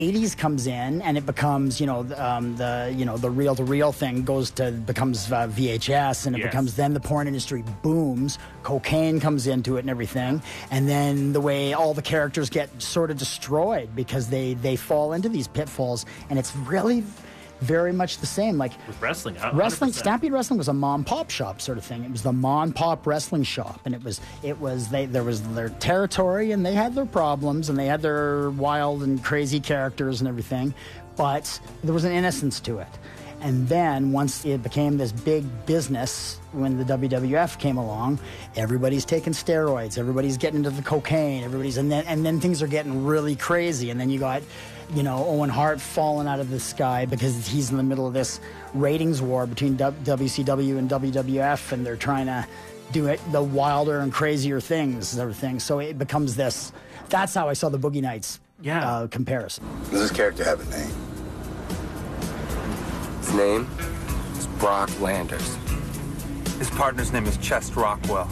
80s comes in and it becomes, the reel-to-reel thing becomes VHS, and it becomes, then the porn industry booms, cocaine comes into it and everything, and then the way all the characters get sort of destroyed because they fall into these pitfalls, and it's really very much the same. Like with wrestling, 100%. Stampede Wrestling was a mom pop shop sort of thing. It was the mom pop wrestling shop, and there was their territory, and they had their problems, and they had their wild and crazy characters and everything, but there was an innocence to it. And then once it became this big business, when the WWF came along, everybody's taking steroids, everybody's getting into the cocaine, and then things are getting really crazy, and then you got Owen Hart falling out of the sky because he's in the middle of this ratings war between WCW and WWF, and they're trying to do it the wilder and crazier things and everything. So it becomes this. That's how I saw the Boogie Nights comparison. Does this character have a name? His name is Brock Landers. His partner's name is Chest Rockwell.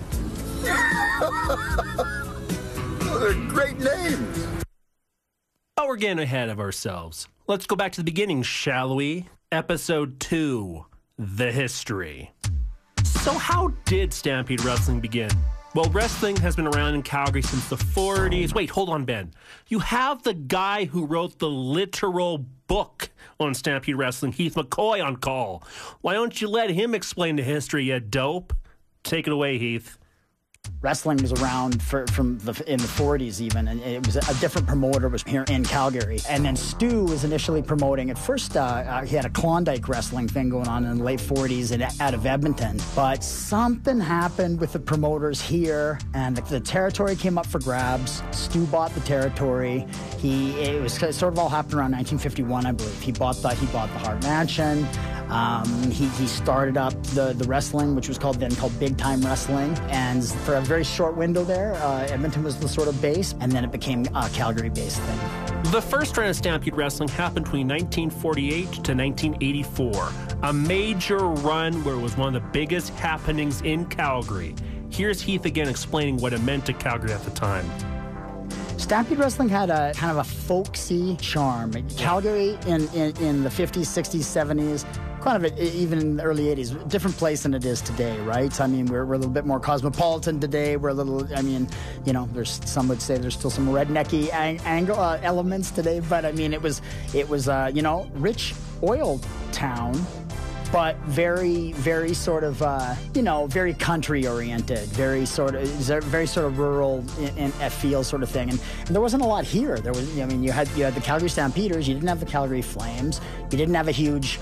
Those are great names. Oh, we're getting ahead of ourselves. Let's go back to the beginning, shall we? Episode 2, The History. So how did Stampede Wrestling begin? Well, wrestling has been around in Calgary since the 40s. Wait, hold on, Ben. You have the guy who wrote the literal book on Stampede Wrestling, Heath McCoy, on call. Why don't you let him explain the history, you dope? Take it away, Heath. Wrestling was around in the 40s even, and it was a different promoter was here in Calgary. And then Stu was initially promoting. At first, he had a Klondike wrestling thing going on in the late 40s out of Edmonton. But something happened with the promoters here, and the territory came up for grabs. Stu bought the territory. It sort of all happened around 1951, I believe. He bought the Hart Mansion. He started up the wrestling, which was called Big Time Wrestling, and for a very short window there, Edmonton was the sort of base, and then it became a Calgary-based thing. The first run of Stampede Wrestling happened between 1948 to 1984, a major run where it was one of the biggest happenings in Calgary. Here's Heath again explaining what it meant to Calgary at the time. Stampede Wrestling had a kind of a folksy charm. Calgary in the 50s, 60s, 70s, kind of even in the early 80s, different place than it is today, right? I mean, we're a little bit more cosmopolitan today. There's some would say there's still some rednecky elements today, but I mean, it was rich oil town, but very, very sort of, very country oriented, very sort of rural in feel sort of thing. And there wasn't a lot here. There was, you had the Calgary Stampeders. You didn't have the Calgary Flames. You didn't have a huge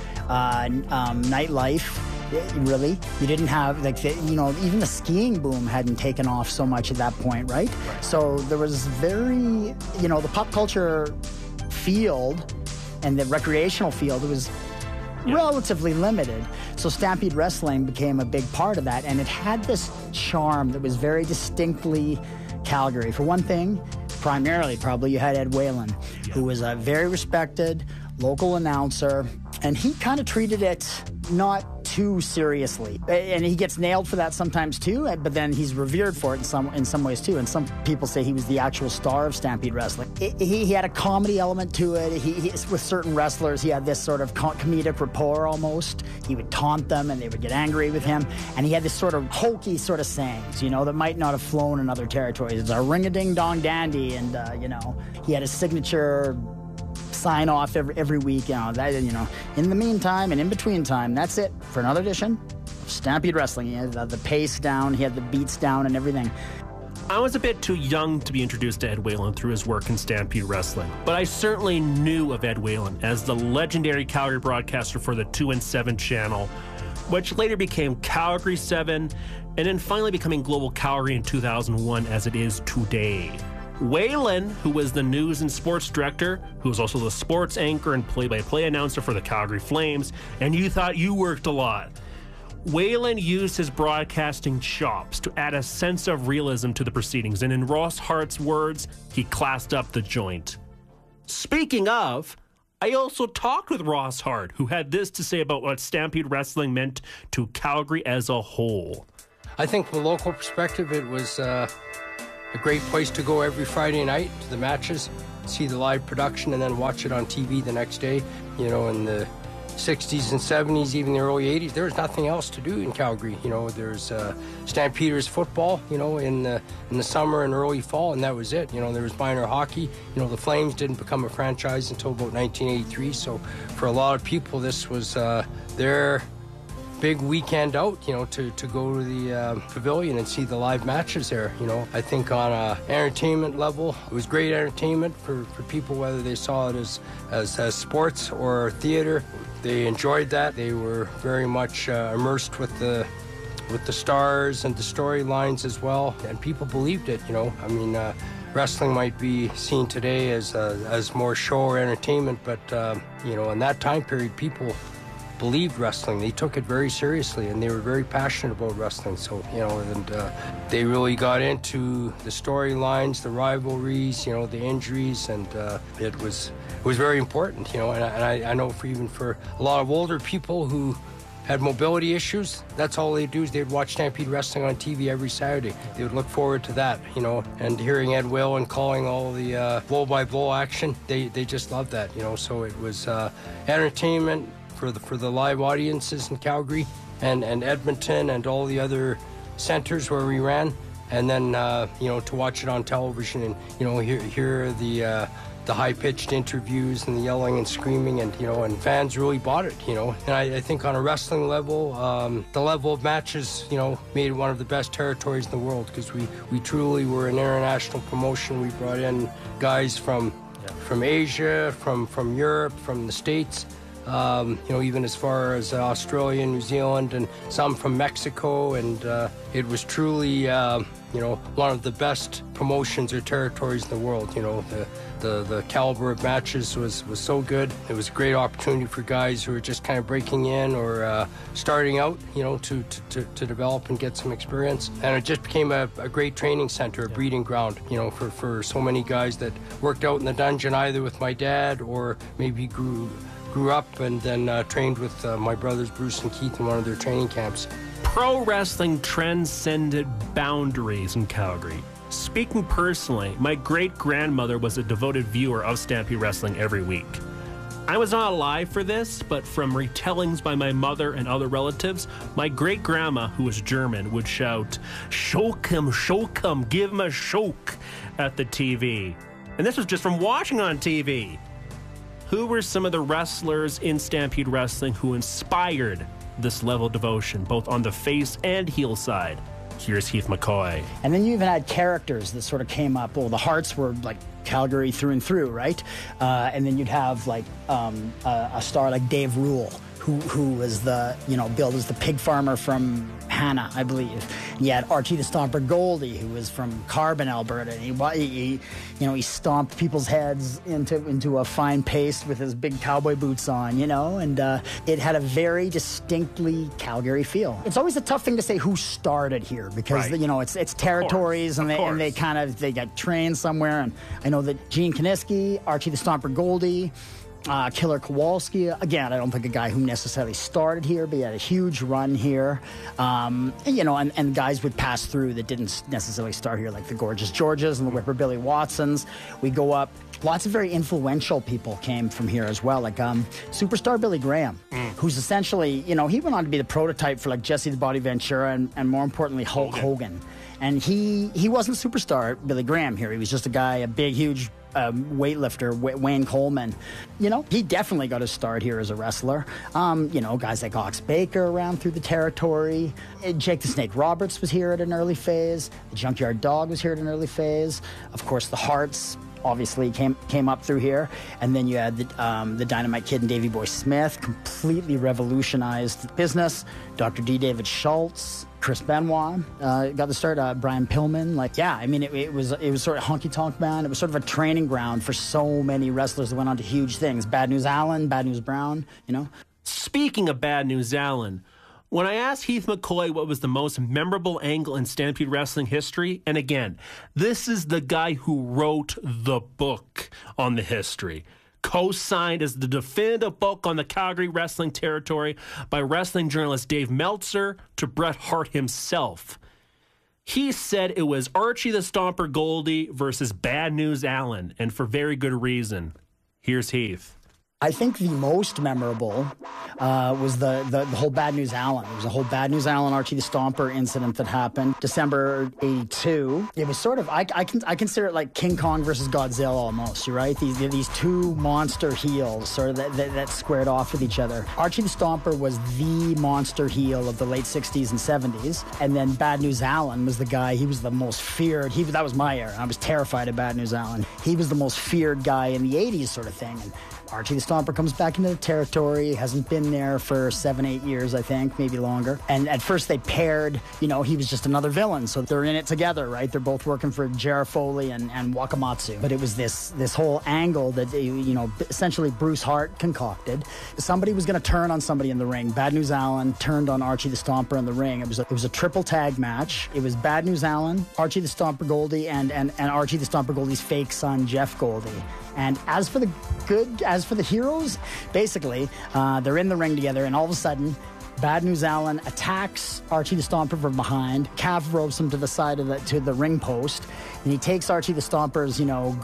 nightlife. Really, you didn't have even the skiing boom hadn't taken off so much at that point, right? So there was very, the pop culture field and the recreational field was relatively limited. So Stampede Wrestling became a big part of that, and it had this charm that was very distinctly Calgary. For one thing, primarily probably you had Ed Whalen, who was a very respected local announcer, and he kind of treated it not too seriously. And he gets nailed for that sometimes too, but then he's revered for it in some ways too. And some people say he was the actual star of Stampede Wrestling. He had a comedy element to it. With certain wrestlers, he had this sort of comedic rapport almost. He would taunt them and they would get angry with him. And he had this sort of hokey sort of sayings, that might not have flown in other territories. It's a ring-a-ding-dong dandy, and, he had a signature sign off every week, in the meantime and in between time. That's it for another edition of Stampede Wrestling. He had the pace down, he had the beats down and everything. I was a bit too young to be introduced to Ed Whalen through his work in Stampede Wrestling, but I certainly knew of Ed Whalen as the legendary Calgary broadcaster for the 2 and 7 channel, which later became Calgary 7, and then finally becoming Global Calgary in 2001 as it is today. Whalen, who was the news and sports director, who was also the sports anchor and play-by-play announcer for the Calgary Flames, and you thought you worked a lot. Whalen used his broadcasting chops to add a sense of realism to the proceedings, and in Ross Hart's words, he classed up the joint. Speaking of, I also talked with Ross Hart, who had this to say about what Stampede Wrestling meant to Calgary as a whole. I think from a local perspective, it was a great place to go every Friday night to the matches, see the live production, and then watch it on TV the next day. You know, in the 60s and 70s, even the early 80s, there was nothing else to do in Calgary. You know, there's Stampeders football, you know, in the summer and early fall, and that was it. You know, there was minor hockey. You know, the Flames didn't become a franchise until about 1983, so for a lot of people, this was their big weekend out, you know, to go to the pavilion and see the live matches there. You know, I think on a entertainment level, it was great entertainment for people, whether they saw it as sports or theater. They enjoyed that. They were very much immersed with the stars and the storylines as well, and people believed it. You know, I mean, wrestling might be seen today as more show or entertainment, but you know, in that time period, people believed wrestling. They took it very seriously, and they were very passionate about wrestling. So, you know, and they really got into the storylines, the rivalries, you know, the injuries, and it was very important, you know. And I know for a lot of older people who had mobility issues, that's all they'd do is they'd watch Stampede Wrestling on TV every Saturday. They would look forward to that, you know, and hearing Ed Whalen calling all the blow-by-blow action, they just loved that, you know. So it was entertainment for the live audiences in Calgary and Edmonton and all the other centers where we ran, and then you know, to watch it on television and, you know, hear the high-pitched interviews and the yelling and screaming, and, you know, and fans really bought it, you know. And I think on a wrestling level, the level of matches, you know, made it one of the best territories in the world, because we truly were an international promotion. We brought in guys from Asia, from Europe, from the States, you know, even as far as Australia, New Zealand, and some from Mexico, and it was truly, you know, one of the best promotions or territories in the world. You know, the caliber of matches was so good. It was a great opportunity for guys who were just kind of breaking in or starting out, you know, to develop and get some experience. And it just became a great training center, a breeding ground, you know, for so many guys that worked out in the dungeon either with my dad or maybe grew up and then trained with my brothers Bruce and Keith in one of their training camps. Pro wrestling transcended boundaries in Calgary. Speaking personally, my great-grandmother was a devoted viewer of Stampede Wrestling every week. I was not alive for this, but from retellings by my mother and other relatives, my great-grandma, who was German, would shout, "Shoke him, give him a shoke," at the TV. And this was just from watching on TV. Who were some of the wrestlers in Stampede Wrestling who inspired this level of devotion, both on the face and heel side? Here's Heath McCoy. And then you even had characters that sort of came up. Well, the Hearts were like Calgary through and through, right? And then you'd have like a star like Dave Rule, who was the, you know, billed as the pig farmer from Hannah, I believe. And you had Archie the Stomper Goldie, who was from Carbon, Alberta. He stomped people's heads into a fine paste with his big cowboy boots on, you know, and it had a very distinctly Calgary feel. It's always a tough thing to say who started here, because, right, you know, it's territories, and they got trained somewhere. And I know that Gene Kaniski, Archie the Stomper Goldie, Killer Kowalski, again, I don't think a guy who necessarily started here, but he had a huge run here. You know, and guys would pass through that didn't necessarily start here, like the Gorgeous Georges and the Whipper Billy Watsons. We go up. Lots of very influential people came from here as well, like Superstar Billy Graham, who's essentially, you know, he went on to be the prototype for like Jesse the Body Ventura and more importantly, Hulk Hogan. And he wasn't Superstar Billy Graham here. He was just a guy, a big, huge weightlifter, Wayne Coleman. You know, he definitely got his start here as a wrestler. You know, guys like Ox Baker around through the territory. Jake the Snake Roberts was here at an early phase. The Junkyard Dog was here at an early phase. Of course, the Hearts obviously came up through here. And then you had the Dynamite Kid and Davey Boy Smith, completely revolutionized the business. Dr. D. David Schultz, Chris Benoit got the start. Brian Pillman, like, yeah, I mean, it was sort of Honky Tonk Man. It was sort of a training ground for so many wrestlers that went on to huge things. Bad News Allen, Bad News Brown, you know. Speaking of Bad News Allen, when I asked Heath McCoy what was the most memorable angle in Stampede Wrestling history, and again, this is the guy who wrote the book on the history, co-signed as the definitive book on the Calgary wrestling territory by wrestling journalist Dave Meltzer to Bret Hart himself. He said it was Archie the Stomper Goldie versus Bad News Allen, and for very good reason. Here's Heath. I think the most memorable was the whole Bad News Allen. There was a whole Bad News Allen Archie the Stomper incident that happened December 82. It was sort of I consider it like King Kong versus Godzilla almost. You're right. These two monster heels sort of that squared off with each other. Archie the Stomper was the monster heel of the late 60s and 70s, and then Bad News Allen was the guy. He was the most feared. That was my era. I was terrified of Bad News Allen. He was the most feared guy in the 80s sort of thing. And Archie the Stomper comes back into the territory, hasn't been there for 7-8 years, I think, maybe longer. And at first they paired, he was just another villain, so they're in it together, right? They're both working for J.R. Foley and Wakamatsu. But it was this whole angle that, essentially Bruce Hart concocted. Somebody was going to turn on somebody in the ring. Bad News Allen turned on Archie the Stomper in the ring. It was a triple tag match. It was Bad News Allen, Archie the Stomper Goldie, and Archie the Stomper Goldie's fake son, Jeff Goldie. And as for the heroes, basically, they're in the ring together, and all of a sudden, Bad News Allen attacks Archie the Stomper from behind, calf ropes him to the side to the ring post, and he takes Archie the Stomper's,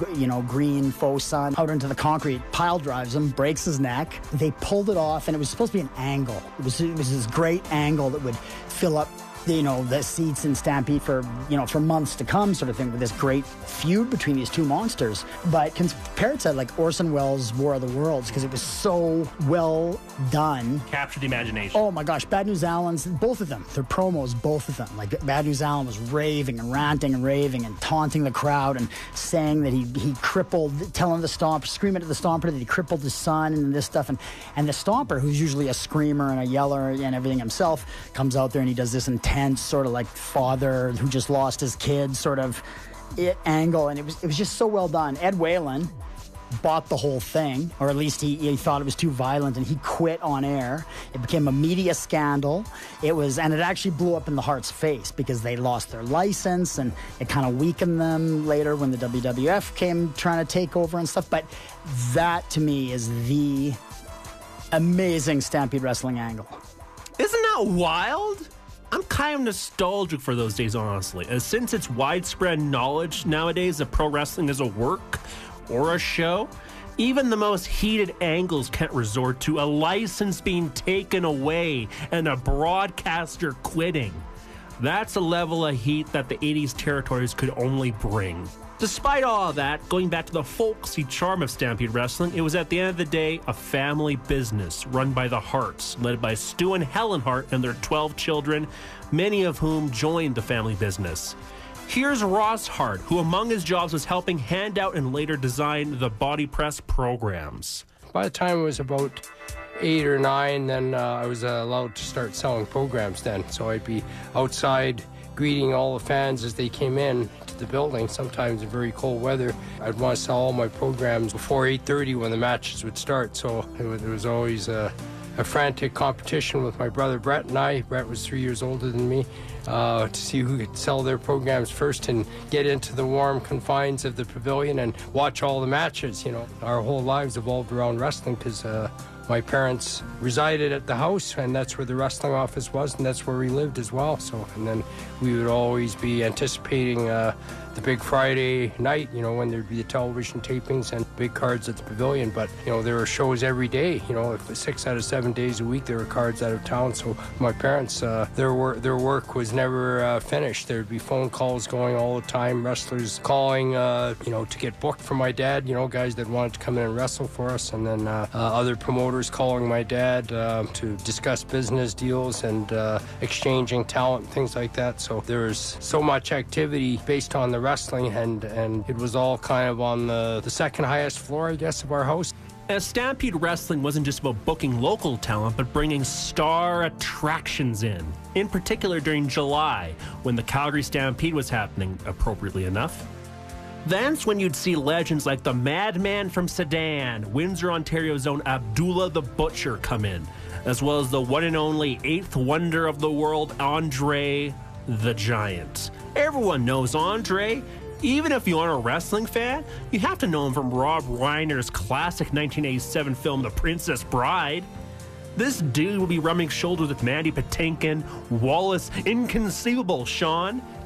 green faux son out into the concrete, pile drives him, breaks his neck. They pulled it off, and it was supposed to be an angle. It was this great angle that would fill up the seats in Stampede for months to come, sort of thing, with this great feud between these two monsters. But compare it to like Orson Welles' War of the Worlds, because it was so well done. Captured the imagination. Oh my gosh, Bad News Allen's, both of them, their promos, both of them. Like Bad News Allen was raving and ranting and raving and taunting the crowd and saying that he crippled, telling the Stomper, screaming at the Stomper that he crippled his son and this stuff. And the Stomper, who's usually a screamer and a yeller and everything himself, comes out there and he does this intense sort of like father who just lost his kid sort of angle, and it was just so well done. Ed Whalen bought the whole thing, or at least he thought it was too violent, and he quit on air. It became a media scandal. And it actually blew up in the Hart's face because they lost their license, and it kind of weakened them later when the WWF came trying to take over and stuff. But that to me is the amazing Stampede Wrestling angle. Isn't that wild? I'm kind of nostalgic for those days, honestly, as since it's widespread knowledge nowadays that pro wrestling is a work or a show, even the most heated angles can't resort to a license being taken away and a broadcaster quitting. That's a level of heat that the 80s territories could only bring. Despite all of that, going back to the folksy charm of Stampede Wrestling, it was at the end of the day a family business run by the Harts, led by Stu and Helen Hart and their 12 children, many of whom joined the family business. Here's Ross Hart, who among his jobs was helping hand out and later design the body press programs. By the time it was about 8 or 9, then I was allowed to start selling programs then. So I'd be outside greeting all the fans as they came in to the building, sometimes in very cold weather. I'd want to sell all my programs before 8:30 when the matches would start. So it was always a frantic competition with my brother Brett and I. Brett was 3 years older than me, to see who could sell their programs first and get into the warm confines of the pavilion and watch all the matches. Our whole lives evolved around wrestling because my parents resided at the house, and that's where the wrestling office was, and that's where we lived as well. And then we would always be anticipating the big Friday night, when there'd be the television tapings and big cards at the pavilion. But, there were shows every day. 6 out of 7 days a week there were cards out of town. So my parents, their work was never finished. There'd be phone calls going all the time, wrestlers calling, to get booked for my dad, guys that wanted to come in and wrestle for us. And then other promoters calling my dad to discuss business deals and exchanging talent, things like that. So there was so much activity based on the wrestling, and it was all kind of on the second highest floor, I guess, of our house. As Stampede Wrestling wasn't just about booking local talent, but bringing star attractions in particular during July, when the Calgary Stampede was happening, appropriately enough. That's when you'd see legends like the Madman from Sedan, Windsor, Ontario's own Abdullah the Butcher come in, as well as the one and only eighth wonder of the world, Andre the Giant. Everyone knows Andre. Even if you aren't a wrestling fan, you have to know him from Rob Reiner's classic 1987 film, The Princess Bride. This dude will be rubbing shoulders with Mandy Patinkin, Wallace Inconceivable Shawn,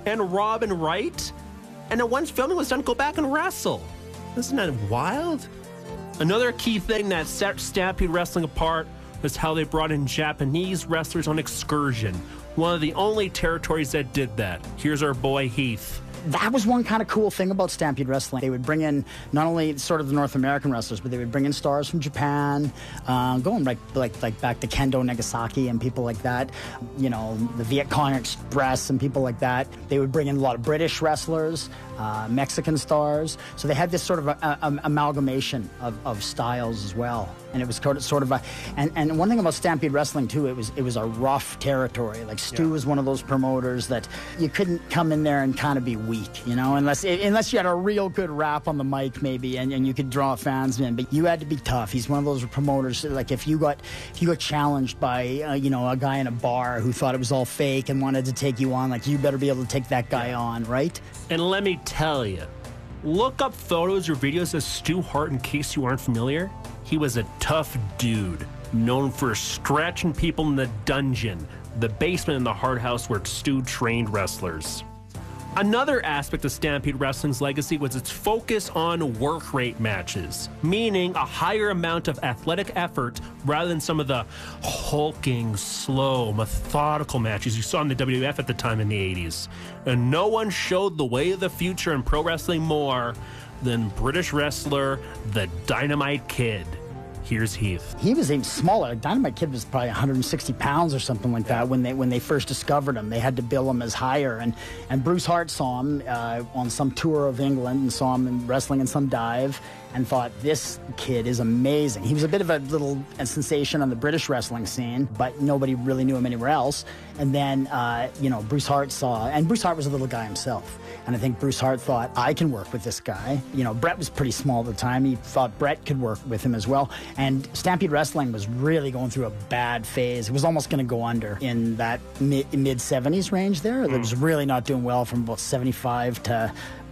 and Robin Wright. And then once filming was done, go back and wrestle. Isn't that wild? Another key thing that set Stampede Wrestling apart was how they brought in Japanese wrestlers on excursion. One of the only territories that did that. Here's our boy Heath. That was one kind of cool thing about Stampede Wrestling. They would bring in not only sort of the North American wrestlers, but they would bring in stars from Japan, going like back to Kendo Nagasaki and people like that. You know, the Viet Cong Express and people like that. They would bring in a lot of British wrestlers, Mexican stars. So they had this sort of amalgamation of styles as well. And it was sort of a, and one thing about Stampede Wrestling too, it was a rough territory. Like Stu was one of those promoters that you couldn't come in there and kind of be weak, you know, unless you had a real good rap on the mic maybe, and you could draw fans in. But you had to be tough. He's one of those promoters. Like if you got challenged by you know, a guy in a bar who thought it was all fake and wanted to take you on, like you better be able to take that guy on, right? And let me tell you, look up photos or videos of Stu Hart in case you aren't familiar. He was a tough dude, known for stretching people in the dungeon, the basement in the Hart House where Stu trained wrestlers. Another aspect of Stampede Wrestling's legacy was its focus on work rate matches, meaning a higher amount of athletic effort rather than some of the hulking, slow, methodical matches you saw in the WWF at the time in the 80s. And no one showed the way of the future in pro wrestling more than British wrestler the Dynamite Kid. Here's Heath. He was even smaller. Dynamite Kid was probably 160 pounds or something like that when they first discovered him. They had to bill him as higher. And Bruce Hart saw him on some tour of England and saw him wrestling in some dive and thought, this kid is amazing. He was a bit of a sensation on the British wrestling scene, but nobody really knew him anywhere else. And then, you know, Bruce Hart and Bruce Hart was a little guy himself. And I think Bruce Hart thought, I can work with this guy. You know, Brett was pretty small at the time. He thought Brett could work with him as well. And Stampede Wrestling was really going through a bad phase. It was almost going to go under in that mid-70s range there. It was really not doing well from about 75 to,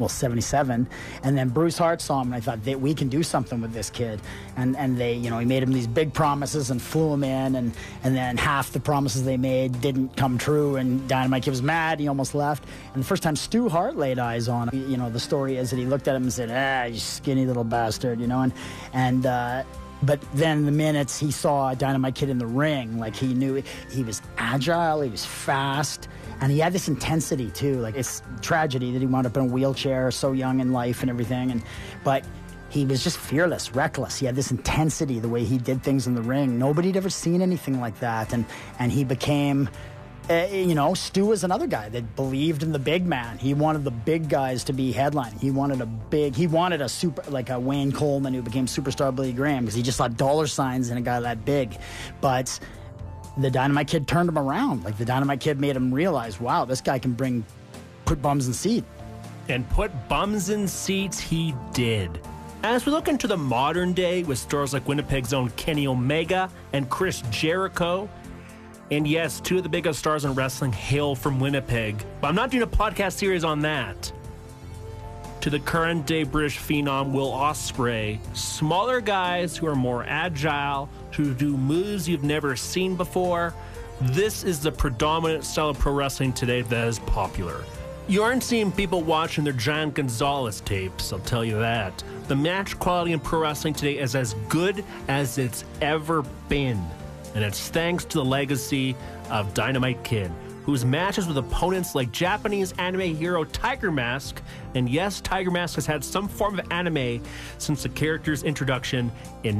77. And then Bruce Hart saw him, and I thought, we can do something with this kid. And they, you know, he made him these big promises and flew him in, and then half the promises they made didn't come true, and Dynamite Kid was mad. He almost left. And the first time Stu Hart laid eyes on him, you know, the story is that he looked at him and said, you skinny little bastard, you know, but then the minutes he saw Dynamite Kid in the ring, like he knew he was agile, he was fast, and he had this intensity too. Like, it's tragedy that he wound up in a wheelchair so young in life and everything, but he was just fearless, reckless. He had this intensity, the way he did things in the ring. Nobody had ever seen anything like that, and he became... you know, Stu was another guy that believed in the big man. He wanted the big guys to be headlining. He wanted a super, like a Wayne Coleman who became Superstar Billy Graham, because he just saw dollar signs in a guy that big. But the Dynamite Kid turned him around. Like, the Dynamite Kid made him realize, wow, this guy can put bums in seats. And put bums in seats he did. As we look into the modern day with stars like Winnipeg's own Kenny Omega and Chris Jericho, and yes, two of the biggest stars in wrestling hail from Winnipeg, but I'm not doing a podcast series on that. To the current day British phenom Will Ospreay, smaller guys who are more agile, who do moves you've never seen before. This is the predominant style of pro wrestling today that is popular. You aren't seeing people watching their Giant Gonzalez tapes, I'll tell you that. The match quality in pro wrestling today is as good as it's ever been. And it's thanks to the legacy of Dynamite Kid, whose matches with opponents like Japanese anime hero Tiger Mask, and yes, Tiger Mask has had some form of anime since the character's introduction in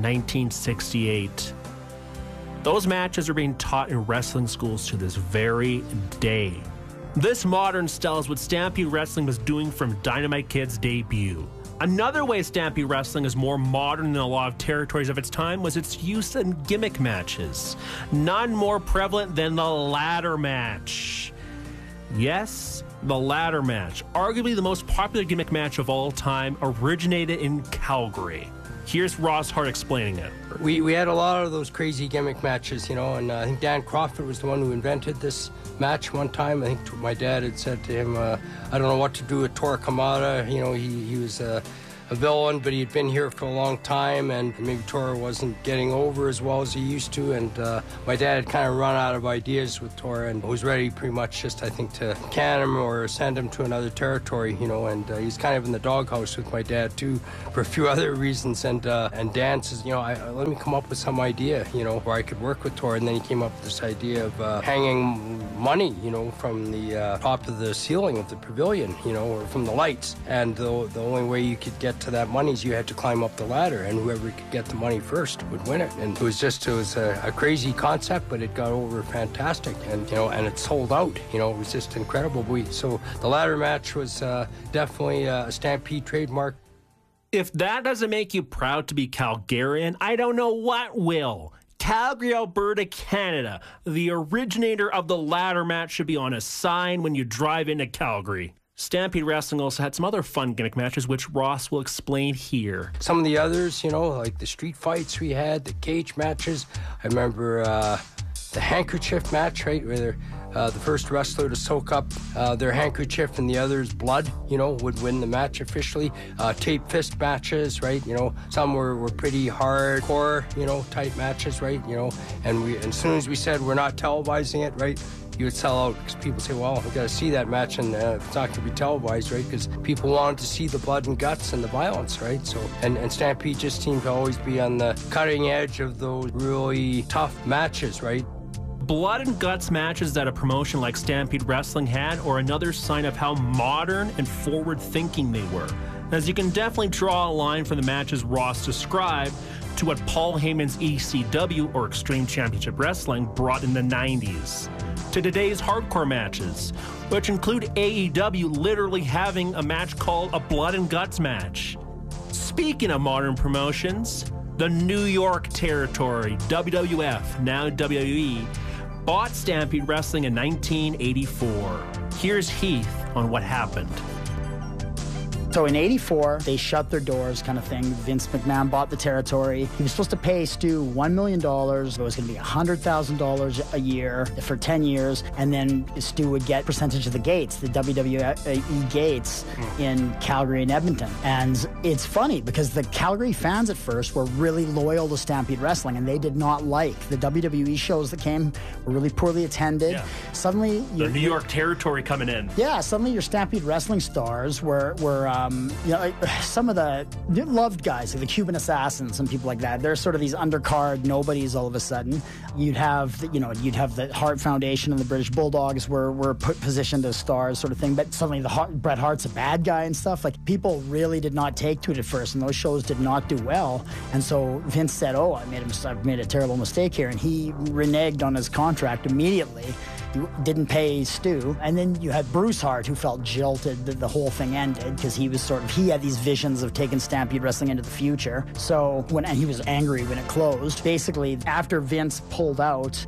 1968. Those matches are being taught in wrestling schools to this very day. This modern style is what Stampede Wrestling was doing from Dynamite Kid's debut. Another way Stampede Wrestling is more modern than a lot of territories of its time was its use in gimmick matches. None more prevalent than the ladder match. Yes, the ladder match, arguably the most popular gimmick match of all time, originated in Calgary. Here's Ross Hart explaining it. We had a lot of those crazy gimmick matches, you know, and I think Dan Crawford was the one who invented this match one time. I think my dad had said to him, I don't know what to do with Tora Kamada. You know, he was a villain, but he'd been here for a long time, and maybe Tor wasn't getting over as well as he used to, and my dad had kind of run out of ideas with Tor and was ready pretty much just, I think, to can him or send him to another territory, you know, and he's kind of in the doghouse with my dad too for a few other reasons, and Dan says, you know, let me come up with some idea, you know, where I could work with Tor, and then he came up with this idea of hanging money, you know, from the top of the ceiling of the pavilion, you know, or from the lights, and the only way you could get to that money is you had to climb up the ladder, and whoever could get the money first would win it. And it was a crazy concept, but it got over fantastic, and you know, and it sold out. You know, it was just incredible. So the ladder match was definitely a Stampede trademark. If that doesn't make you proud to be Calgarian, I don't know what will. Calgary, Alberta, Canada. The originator of the ladder match should be on a sign when you drive into Calgary. Stampede Wrestling also had some other fun gimmick matches, which Ross will explain here. Some of the others, you know, like the street fights we had, the cage matches. I remember the handkerchief match, right, where the first wrestler to soak up their handkerchief and the other's blood, you know, would win the match officially. Tape fist matches, right, you know, some were pretty hardcore, you know, type matches, right, you know, and as soon as we said we're not televising it, right, you would sell out because people say, well, we got to see that match, and it's not going to be televised, right? Because people wanted to see the blood and guts and the violence, right? So, and Stampede just seemed to always be on the cutting edge of those really tough matches, right? Blood and guts matches that a promotion like Stampede Wrestling had are another sign of how modern and forward-thinking they were, as you can definitely draw a line from the matches Ross described to what Paul Heyman's ECW, or Extreme Championship Wrestling, brought in the 90s, to today's hardcore matches, which include AEW literally having a match called a blood and guts match. Speaking of modern promotions, the New York territory, WWF, now WWE, bought Stampede Wrestling in 1984. Here's Heath on what happened. So in 84, they shut their doors kind of thing. Vince McMahon bought the territory. He was supposed to pay Stu $1 million. It was going to be $100,000 a year for 10 years. And then Stu would get percentage of the gates, the WWE gates in Calgary and Edmonton. And it's funny because the Calgary fans at first were really loyal to Stampede Wrestling, and they did not like the WWE shows that came were really poorly attended. Yeah. Suddenly, the New York territory coming in. Yeah, suddenly your Stampede Wrestling stars were you know, some of the loved guys, like the Cuban Assassins and people like that. They're sort of these undercard nobodies all of a sudden. You'd have the Hart Foundation and the British Bulldogs were positioned as stars sort of thing, but suddenly Bret Hart's a bad guy and stuff. Like, people really did not take to it at first, and those shows did not do well. And so Vince said, I've made a terrible mistake here, and he reneged on his contract immediately. Didn't pay Stu. And then you had Bruce Hart, who felt jilted that the whole thing ended because he had these visions of taking Stampede Wrestling into the future. So and he was angry when it closed. Basically, after Vince pulled out,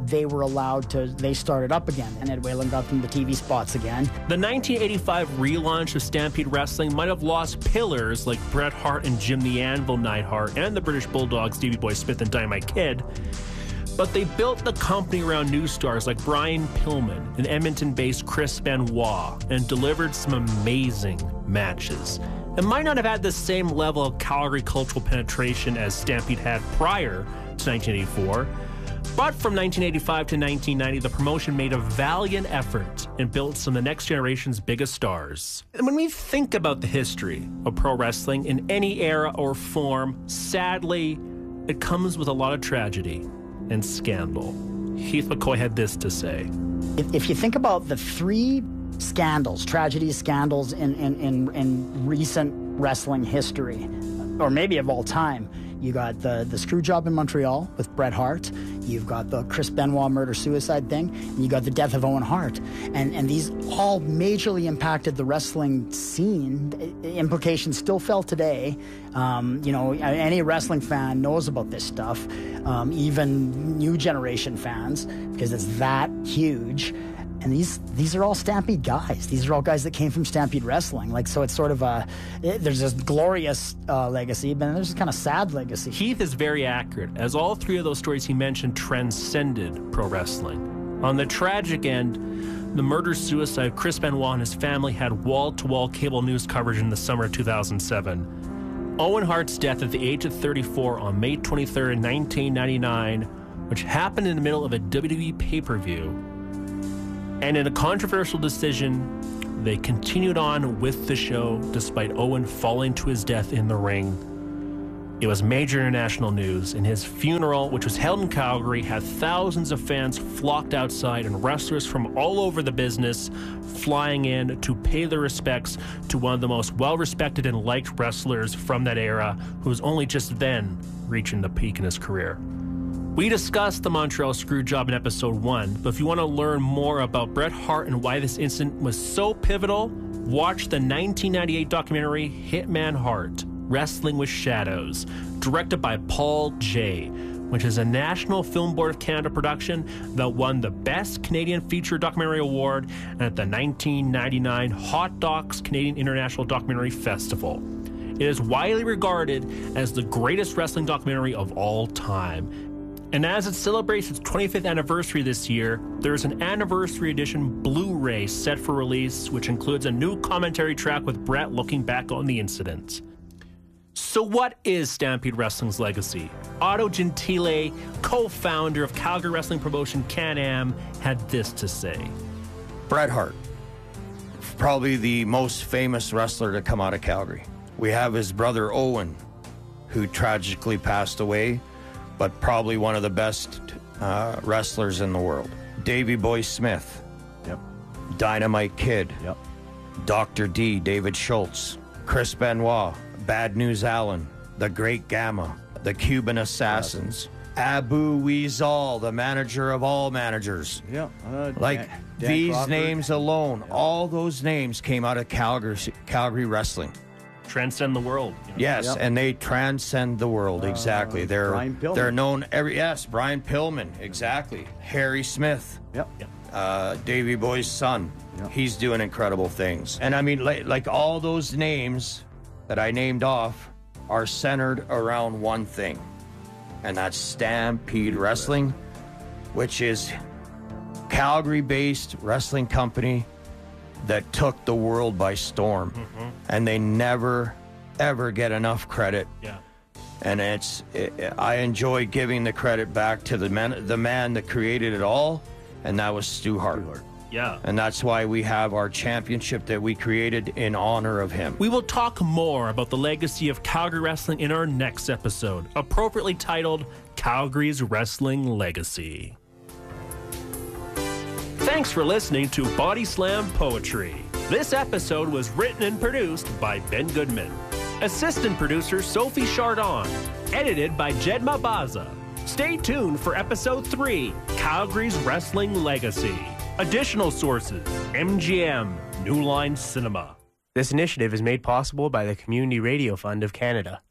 they started up again, and Ed Whalen got them the TV spots again. The 1985 relaunch of Stampede Wrestling might have lost pillars like Bret Hart and Jim the Anvil Neidhart and the British Bulldogs Davey Boy Smith and Dynamite Kid, but they built the company around new stars like Brian Pillman and Edmonton-based Chris Benoit, and delivered some amazing matches. It might not have had the same level of Calgary cultural penetration as Stampede had prior to 1984, but from 1985 to 1990, the promotion made a valiant effort and built some of the next generation's biggest stars. And when we think about the history of pro wrestling in any era or form, sadly, it comes with a lot of tragedy and scandal. Heath McCoy had this to say. If you think about the three tragedies, scandals in recent wrestling history, or maybe of all time, you got the screw job in Montreal with Bret Hart, you've got the Chris Benoit murder-suicide thing, and you got the death of Owen Hart. And these all majorly impacted the wrestling scene. Implications still felt today. Any wrestling fan knows about this stuff, even new generation fans, because it's that huge. And these are all Stampede guys. These are all guys that came from Stampede Wrestling. So it's sort of there's this glorious legacy, but then there's this kind of sad legacy. Heath is very accurate, as all three of those stories he mentioned transcended pro wrestling. On the tragic end, the murder-suicide, Chris Benoit and his family had wall-to-wall cable news coverage in the summer of 2007. Owen Hart's death at the age of 34 on May 23rd, 1999, which happened in the middle of a WWE pay-per-view. And in a controversial decision, they continued on with the show despite Owen falling to his death in the ring. It was major international news, and his funeral, which was held in Calgary, had thousands of fans flocked outside and wrestlers from all over the business flying in to pay their respects to one of the most well-respected and liked wrestlers from that era, who was only just then reaching the peak in his career. We discussed the Montreal Screwjob in episode 1, but if you want to learn more about Bret Hart and why this incident was so pivotal, watch the 1998 documentary Hitman Hart: Wrestling with Shadows, directed by Paul J., which is a National Film Board of Canada production that won the Best Canadian Feature Documentary Award at the 1999 Hot Docs Canadian International Documentary Festival. It is widely regarded as the greatest wrestling documentary of all time. And as it celebrates its 25th anniversary this year, there is an anniversary edition Blu-ray set for release, which includes a new commentary track with Bret looking back on the incident. So what is Stampede Wrestling's legacy? Otto Gentile, co-founder of Calgary wrestling promotion Can-Am, had this to say. Bret Hart, probably the most famous wrestler to come out of Calgary. We have his brother Owen, who tragically passed away, but probably one of the best wrestlers in the world. Davey Boy Smith. Yep. Dynamite Kid. Yep. Dr. D, David Schultz. Chris Benoit. Bad News Allen, the Great Gamma, the Cuban Assassins, Abu Weasel, the manager of all managers. Yeah, like Dan these Crawford. names alone, all those names came out of Calgary wrestling. Transcend the world. You know? Yes, Yep. and they transcend the world. Exactly. Brian Pillman. They're known Brian Pillman. Exactly. Harry Smith. Yep. Davey Boy's son. Yep. He's doing incredible things. And I mean, like all those names that I named off are centered around one thing, and that's Stampede Wrestling, which is Calgary-based wrestling company that took the world by storm. Mm-hmm. And they never, ever get enough credit. Yeah. And I enjoy giving the credit back to the man that created it all, and that was Stu Hart. Yeah. And that's why we have our championship that we created in honor of him. We will talk more about the legacy of Calgary wrestling in our next episode, appropriately titled Calgary's Wrestling Legacy. Thanks for listening to Body Slam Poetry. This episode was written and produced by Ben Goodman. Assistant producer Sophie Chardon. Edited by Jed Mabaza. Stay tuned for episode 3, Calgary's Wrestling Legacy. Additional sources, MGM, New Line Cinema. This initiative is made possible by the Community Radio Fund of Canada.